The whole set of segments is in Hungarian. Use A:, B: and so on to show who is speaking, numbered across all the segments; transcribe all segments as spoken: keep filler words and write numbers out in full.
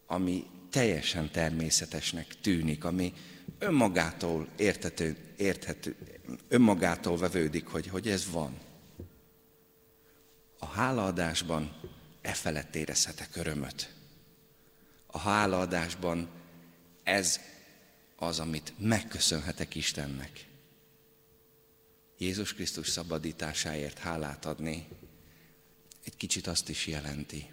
A: ami teljesen természetesnek tűnik, ami önmagától érthető, érthető, önmagától vevődik, hogy, hogy ez van. A hálaadásban e felett érezhetek örömöt. A hálaadásban ez az, amit megköszönhetek Istennek. Jézus Krisztus szabadításáért hálát adni egy kicsit azt is jelenti,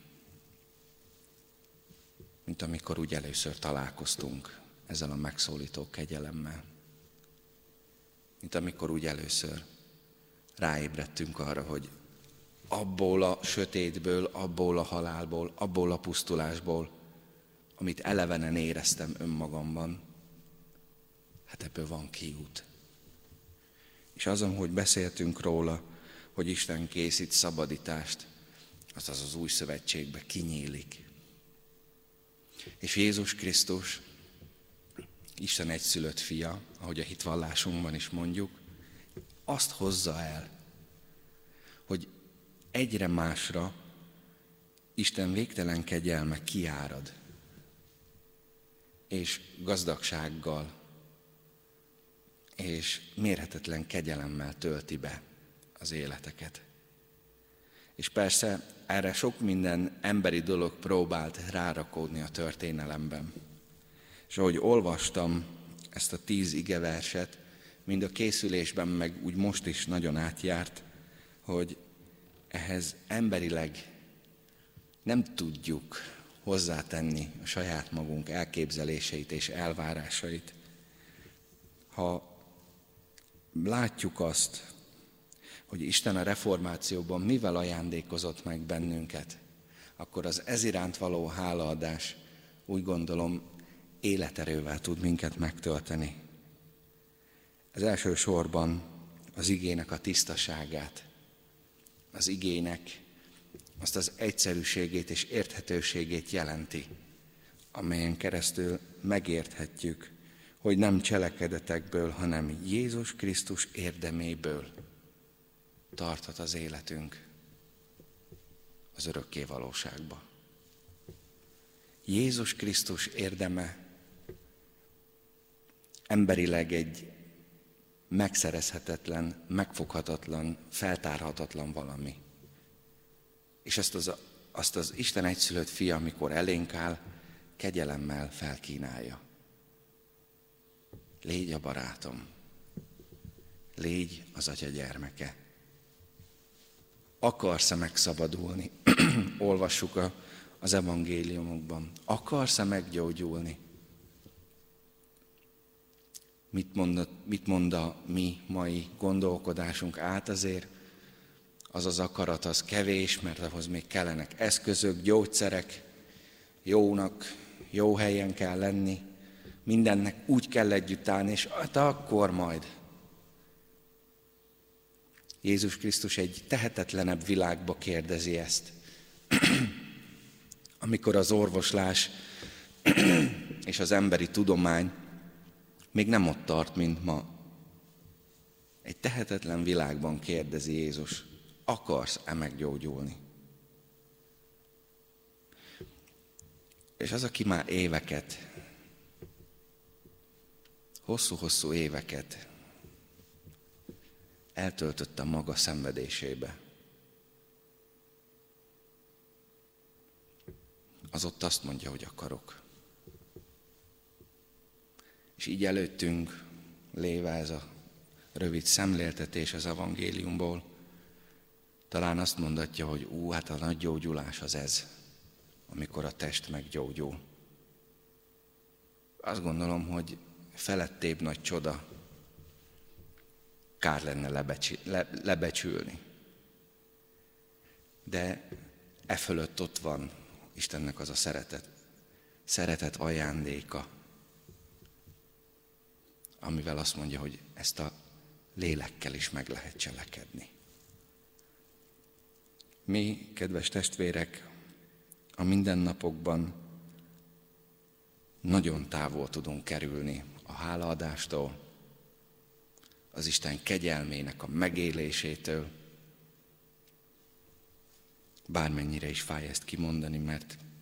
A: mint amikor úgy először találkoztunk ezzel a megszólító kegyelemmel. Mint amikor úgy először ráébredtünk arra, hogy abból a sötétből, abból a halálból, abból a pusztulásból, amit elevenen éreztem önmagamban, hát ebből van kiút. És azon, hogy beszéltünk róla, hogy Isten készít szabadítást, az az az új szövetségbe kinyílik. És Jézus Krisztus, Isten egyszülött fia, ahogy a hitvallásunkban is mondjuk, azt hozza el, hogy egyre másra Isten végtelen kegyelme kiárad, és gazdagsággal, és mérhetetlen kegyelemmel tölti be az életeket. És persze erre sok minden emberi dolog próbált rárakódni a történelemben. És ahogy olvastam ezt a tíz igeverset, mind a készülésben, meg úgy most is nagyon átjárt, hogy ehhez emberileg nem tudjuk hozzátenni a saját magunk elképzeléseit és elvárásait. Ha látjuk azt, hogy Isten a reformációban mivel ajándékozott meg bennünket, akkor az ez iránt való hálaadás, úgy gondolom, életerővel tud minket megtölteni. Az első sorban az igének a tisztaságát, az igének azt az egyszerűségét és érthetőségét jelenti, amelyen keresztül megérthetjük, hogy nem cselekedetekből, hanem Jézus Krisztus érdeméből tarthat az életünk az örökké valóságba. Jézus Krisztus érdeme emberileg egy megszerezhetetlen, megfoghatatlan, feltárhatatlan valami. És azt az, azt az Isten egyszülött fia, amikor elénk áll, kegyelemmel felkínálja. Légy a barátom, légy az Atya gyermeke. Akarsz-e megszabadulni? Olvassuk a, az evangéliumokban. Akarsz-e meggyógyulni? Mit mond, a, mit mond a mi mai gondolkodásunk át azért? Az az akarat, az kevés, mert ahhoz még kellenek eszközök, gyógyszerek, jónak, jó helyen kell lenni, mindennek úgy kell együtt állni, és hát akkor majd. Jézus Krisztus egy tehetetlenebb világba kérdezi ezt. Amikor az orvoslás és az emberi tudomány még nem ott tart, mint ma. Egy tehetetlen világban kérdezi Jézus, akarsz-e meggyógyulni? És az, aki már éveket, hosszú-hosszú éveket eltöltött a maga szenvedésébe, az ott azt mondja, hogy akarok. És így előttünk léve ez a rövid szemléltetés az evangéliumból, talán azt mondatja, hogy ú, hát a nagy gyógyulás az ez, amikor a test meggyógyul. Azt gondolom, hogy felettébb nagy csoda kár lenne lebecsül, le, lebecsülni. De e fölött ott van Istennek az a szeretet, szeretet ajándéka, amivel azt mondja, hogy ezt a lélekkel is meg lehet cselekedni. Mi, kedves testvérek, a mindennapokban nagyon távol tudunk kerülni a hálaadástól, az Isten kegyelmének a megélésétől, bármennyire is fáj ezt kimondani, mert